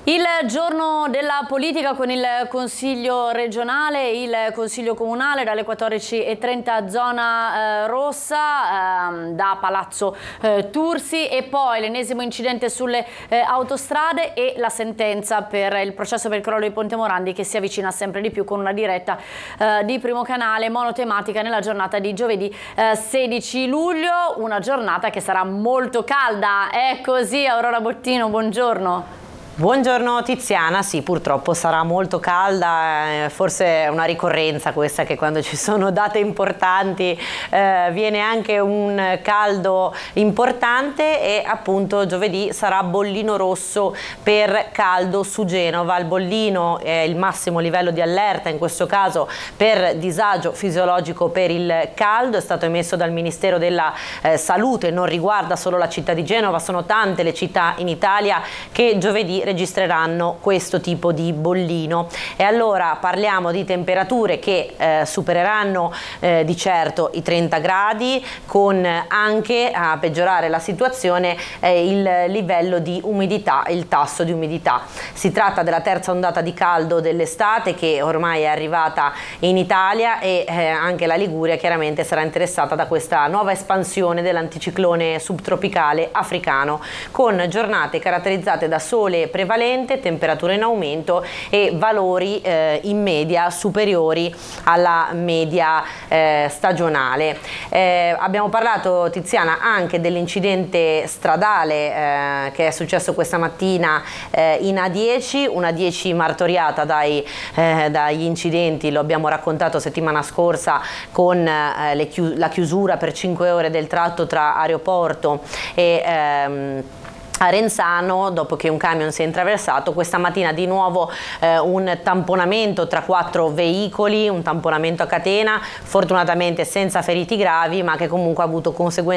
Il giorno della politica con il Consiglio regionale, il Consiglio comunale dalle 14:30 zona rossa da Palazzo Tursi, e poi l'ennesimo incidente sulle autostrade e la sentenza per il processo per il crollo di Ponte Morandi che si avvicina sempre di più, con una diretta di Primo Canale monotematica nella giornata di giovedì 16 luglio, una giornata che sarà molto calda. È così, Aurora Bottino, buongiorno. Buongiorno Tiziana, sì, purtroppo sarà molto calda, forse è una ricorrenza questa, che quando ci sono date importanti viene anche un caldo importante, e appunto giovedì sarà bollino rosso per caldo su Genova. Il bollino è il massimo livello di allerta, in questo caso per disagio fisiologico per il caldo, è stato emesso dal Ministero della Salute, non riguarda solo la città di Genova, sono tante le città in Italia che giovedì registreranno questo tipo di bollino. E allora parliamo di temperature che supereranno di certo i 30 gradi, con anche a peggiorare la situazione il livello di umidità, il tasso di umidità. Si tratta della terza ondata di caldo dell'estate che ormai è arrivata in Italia, e anche la Liguria chiaramente sarà interessata da questa nuova espansione dell'anticiclone subtropicale africano, con giornate caratterizzate da sole prevalente, temperature in aumento e valori in media superiori alla media stagionale. Abbiamo parlato, Tiziana, anche dell'incidente stradale che è successo questa mattina in A10, una A10 martoriata dagli incidenti, lo abbiamo raccontato settimana scorsa, con la chiusura per 5 ore del tratto tra aeroporto e Arenzano, dopo che un camion si è intraversato. Questa mattina di nuovo un tamponamento tra 4 veicoli, un tamponamento a catena, fortunatamente senza feriti gravi, ma che comunque ha avuto conseguenze